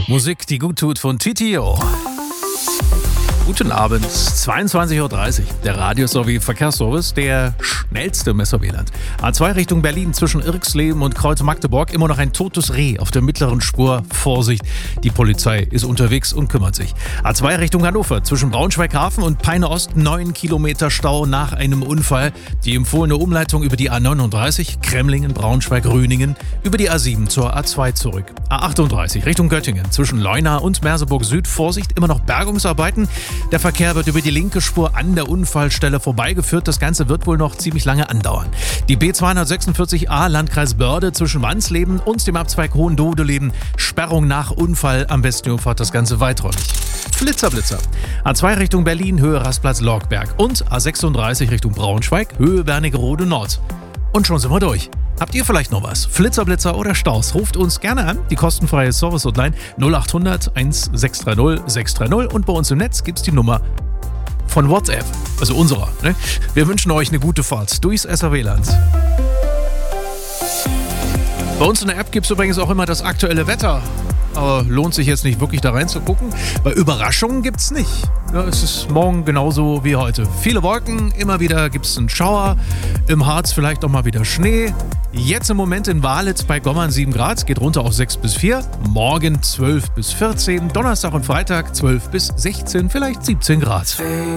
Musik, die gut tut von TTO. Guten Abend, 22.30 Uhr. Der Radio sowie Verkehrsservice, der schnellste im Messerwieland. A2 Richtung Berlin zwischen Irxleben und Kreuz-Magdeburg immer noch ein totes Reh auf der mittleren Spur. Vorsicht, die Polizei ist unterwegs und kümmert sich. A2 Richtung Hannover zwischen Braunschweig-Hafen und Peine Ost 9 Kilometer Stau nach einem Unfall. Die empfohlene Umleitung über die A39 Kremlingen, Braunschweig, Rüningen über die A7 zur A2 zurück. A38 Richtung Göttingen zwischen Leuna und Merseburg Süd. Vorsicht, immer noch Bergungsarbeiten. Der Verkehr wird über die linke Spur an der Unfallstelle vorbeigeführt. Das Ganze wird wohl noch ziemlich lange andauern. Die B246a Landkreis Börde zwischen Wansleben und dem Abzweig Hohendodeleben. Sperrung nach Unfall. Am besten umfahrt das Ganze weiträumig. Flitzer. A2 Richtung Berlin, Höhe Rastplatz Lorgberg. Und A36 Richtung Braunschweig, Höhe Wernigerode Nord. Und schon sind wir durch. Habt ihr vielleicht noch was? Flitzer oder Staus? Ruft uns gerne an. Die kostenfreie Service-Hotline 0800 1630 630. Und bei uns im Netz gibt's die Nummer von WhatsApp. Also unserer. Ne? Wir wünschen euch eine gute Fahrt durchs SRW-Land. Bei uns in der App gibt's übrigens auch immer das aktuelle Wetter. Aber lohnt sich jetzt nicht wirklich da reinzugucken, weil Überraschungen gibt's nicht. Ja, es ist morgen genauso wie heute. Viele Wolken, immer wieder gibt's einen Schauer. Im Harz vielleicht auch mal wieder Schnee. Jetzt im Moment in Walitz bei Gommern 7 Grad, geht runter auf 6 bis 4. Morgen 12 bis 14, Donnerstag und Freitag 12 bis 16, vielleicht 17 Grad.